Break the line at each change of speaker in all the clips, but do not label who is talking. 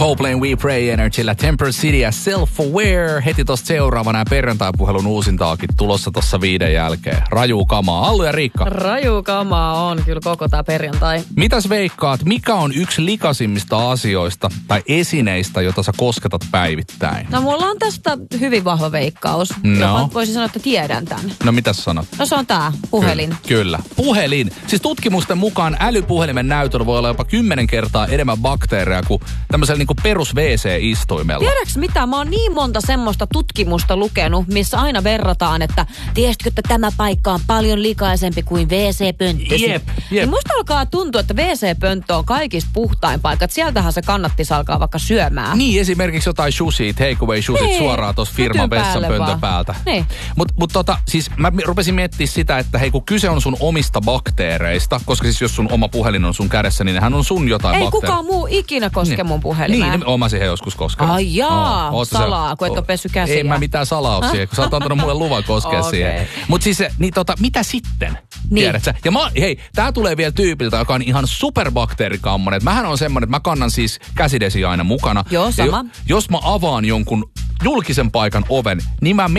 Coldplay We Pray Energyllä Temper City ja Self-Aware. Heti tosta seuraavana perjantai-puhelun uusintaakin tulossa tossa 5 jälkeen. Raju kamaa. Allu ja Riikka.
Raju kamaa on kyllä koko tää perjantai.
Mitäs veikkaat, mikä on yksi likaisimmista asioista tai esineistä, jota sä kosketat päivittäin?
No mulla on tästä hyvin vahva veikkaus.
No.
Voisin sanoa, että tiedän tän.
No mitäs sanot?
No se on tää, puhelin.
Kyllä. Puhelin. Siis tutkimusten mukaan älypuhelimen näytöllä voi olla jopa 10 kertaa enemmän bakteereja kuin tämmöisellä niinku perus WC-istuimella.
Tiedäks mitä? Mä oon niin monta semmoista tutkimusta lukenut, missä aina verrataan, että tiesitkö, että tämä paikka on paljon likaisempi kuin WC-pönttösi.
Jep.
Niin musta alkaa tuntua, että WC-pönttö on kaikista puhtain paikka. Että sieltähän se kannattis alkaa vaikka syömään.
Niin, esimerkiksi jotain shushia, takeaway shushit
niin,
suoraan tuossa firman vessanpöntön päältä.
Niin.
Mut siis mä rupesin miettimään sitä, että hei kun kyse on sun omista bakteereista, koska siis jos sun oma puhelin on sun kädessä, niin nehän on sun jotain
ei
bakteereita.
Kukaan muu ikinä koske mun puhelimeen.
Niin, mä siihen joskus koskenut.
Ai jaa, salaa, kun et ole pessy käsiä.
Ei mä mitään salauksia, kun sä oot antanut mulle luvan koskea siihen. Mut siis, mitä sitten?
Niin.
Tiedätkö? Ja tää tulee vielä tyypiltä, joka on ihan superbakteerikammonen. Mähän on semmonen, että mä kannan siis käsidesiä aina mukana.
Joo, sama.
Jos mä avaan jonkun julkisen paikan oven, niin mä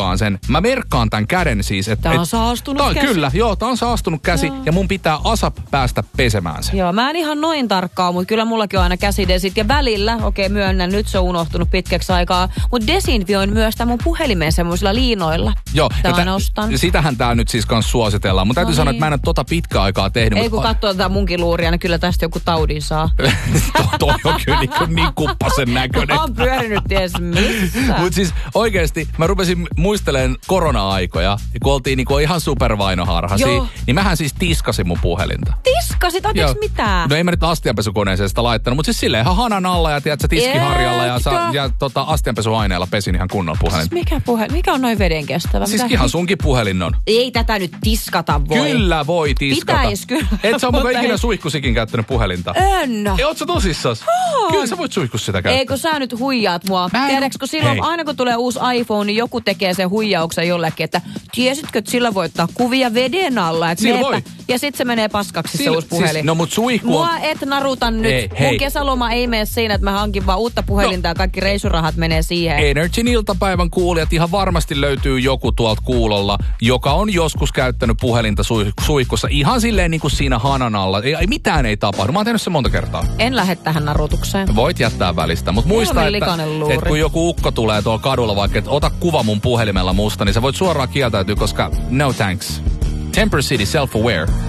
merkkaan tämän käden siis.
Tää on saastunut käsi.
Kyllä, tää on saastunut käsi ja mun pitää ASAP päästä pesemään se.
Joo, mä en ihan noin tarkkaa, mutta kyllä mullakin on aina käsidesit ja välillä, myönnän, nyt se on unohtunut pitkäksi aikaa, mutta desinfioin myös tämän mun puhelimen semmoisilla liinoilla.
Joo,
nostan.
Sitähän tää nyt siis kans suositellaan, mutta täytyy sanoa, että mä en ole pitkään aikaa tehnyt.
Ei kun katsoo tätä munkin luuria, niin kyllä tästä joku taudin saa.
Toi on kyllä niin kuppasen näköinen.
Mä oon pyörinyt ties missä.
Mutta siis oikeesti mä rupesin muistelemaan korona-aikoja, kun oltiin niinku ihan supervainoharhasia, niin mähän siis tiskasin mun puhelinta.
Tiskasit? Anteeksi mitään?
No ei mä nyt astianpesukoneeseen sitä laittanut, mutta siis silleen ihan hanan alla ja tiedätkö tiskiharjalla ja astianpesuaineella pesin ihan kunnon puhelin.
Siis mikä on noin veden kestävä?
Siis ihan sunkin puhelin on.
Ei tätä nyt tiskata voi.
Kyllä voi tiskata.
Pitäis kyllä.
Et sä on mukaan ikinä suihkusikin käyttänyt puhelinta.
En.
Oot sä tosissas? Kyllä sä voit suihkus sitä käyttää.
Eikö sä nyt huijaat mua? Tiedätkö, kun silloin aina kun tulee uusi iPhone, niin joku tekee sen huijauksen jollekin, että tiesitkö, että sillä voi ottaa kuvia veden alla?
Sillä voi.
Ja sit se menee paskaksi se uusi puhelin.
Siis, no mut suihku
mua et naruta nyt. Mun kesäloma ei mene siinä, että mä hankin vaan uutta puhelinta ja kaikki reisurahat menee siihen.
Energin iltapäivän kuulijat ihan varmasti löytyy joku tuolta kuulolla, joka on joskus käyttänyt puhelinta suihkussa ihan silleen niin kuin siinä hanan alla. Mitään ei tapahdu. Mä oon tehnyt se monta kertaa.
En lähde tähän narutukseen.
Voit jättää välistä, mutta muista, että kun joku ukko tulee tuolla kadulla vaikka, että ota kuva mun puhelimella musta, niin sä voit suoraan kieltäytyä, koska no thanks. Temper City, Self-Aware.